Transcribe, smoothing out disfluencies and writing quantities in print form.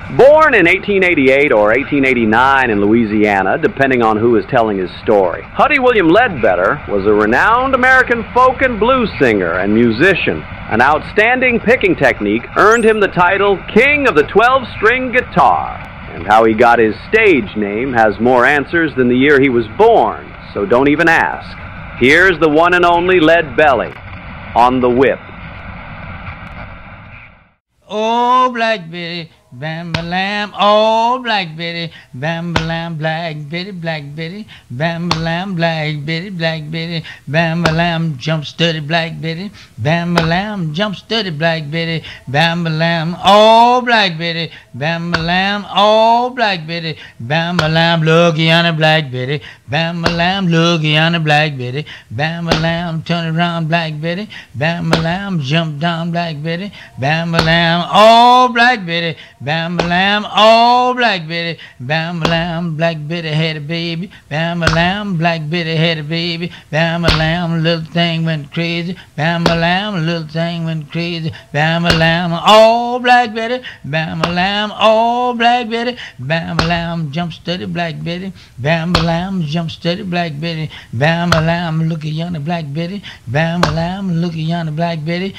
Born in 1888 or 1889 in Louisiana, depending on who is telling his story, Huddy William Ledbetter was a renowned American folk and blues singer and musician. An outstanding picking technique earned him the title King of the 12-String Guitar. And how he got his stage name has more answers than the year he was born, so don't even ask. Here's the one and only Lead Belly on the whip. Oh, Black Betty, bam-ba-lam, oh, Black Betty, bam-ba-lam, Black Betty, Black Betty, bam-ba-lam, Black Betty, Black Betty, bam-ba-lam, jump steady, Black Betty, bam-ba-lam, jump steady, Black Betty, bam-ba-lam, oh, Black Betty, bam-ba-lam, oh, Black Betty, bam-ba-lam, looky on the Black Betty, bam-ba-lam, looky on the Black Betty, bam-ba-lam, turn around, Black Betty, bam-ba-lam, jump down, Black Betty, bam-ba-lam, oh, Black Betty, bam-ba-lam, oh, Black Betty, bam-ba-lam, Black Betty had a baby, bam-ba-lam, Black Betty had a baby, bam-ba-lam, little thing went crazy, bam-ba-lam, little thing went crazy, bam-ba-lam, oh, Black Betty, bam-ba-lam, oh, Black Betty, bam-ba-lam, jump steady, Black Betty, bam-ba-lam, jump steady, Black Betty, bam-ba-lam, looky yonder, Black Betty, bam-ba-lam, looky yonder, Black Betty,